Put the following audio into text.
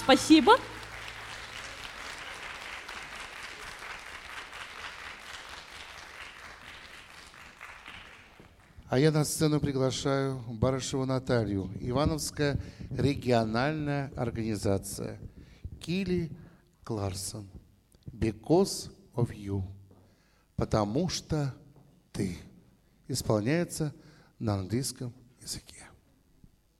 Спасибо. А я на сцену приглашаю Барышеву Наталью, Ивановская региональная организация Кили Кларсон. Because of you. Потому что ты. Исполняется на английском языке.